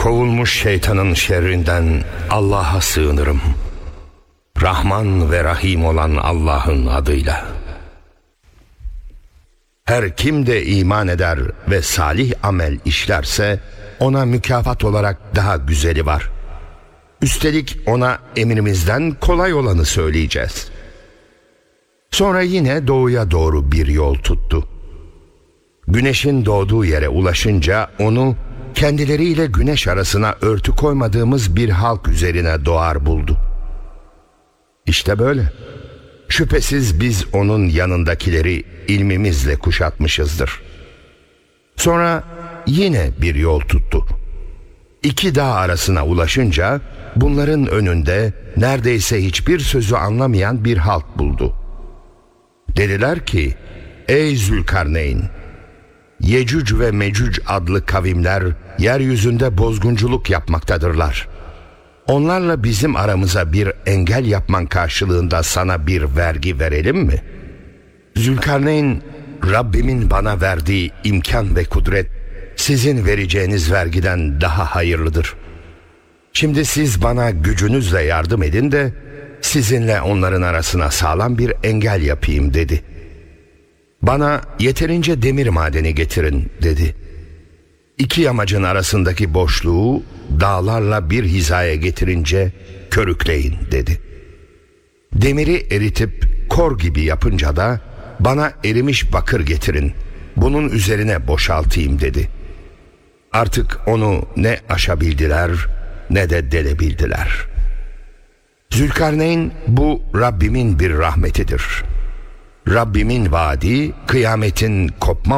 Kovulmuş şeytanın şerrinden Allah'a sığınırım. Rahman ve Rahim olan Allah'ın adıyla. Her kim de iman eder ve salih amel işlerse ona mükafat olarak daha güzeli var. Üstelik ona emrimizden kolay olanı söyleyeceğiz. Sonra yine doğuya doğru bir yol tuttu. Güneşin doğduğu yere ulaşınca onu kendileriyle güneş arasına örtü koymadığımız bir halk üzerine doğar buldu. İşte böyle. Şüphesiz biz onun yanındakileri ilmimizle kuşatmışızdır. Sonra yine bir yol tuttu. İki dağ arasına ulaşınca bunların önünde neredeyse hiçbir sözü anlamayan bir halk buldu. Dediler ki, ey Zülkarneyn, Yecüc ve Mecüc adlı kavimler yeryüzünde bozgunculuk yapmaktadırlar. Onlarla bizim aramıza bir engel yapman karşılığında sana bir vergi verelim mi? Zülkarneyn, Rabbimin bana verdiği imkan ve kudret sizin vereceğiniz vergiden daha hayırlıdır. Şimdi siz bana gücünüzle yardım edin de sizinle onların arasına sağlam bir engel yapayım dedi. Bana yeterince demir madeni getirin dedi. İki yamacın arasındaki boşluğu dağlarla bir hizaya getirince körükleyin dedi. Demiri eritip kor gibi yapınca da bana erimiş bakır getirin, bunun üzerine boşaltayım dedi. Artık onu ne aşabildiler ne de delebildiler. Zülkarneyn, bu Rabbimin bir rahmetidir. Rabbimin vaadi kıyametin kopma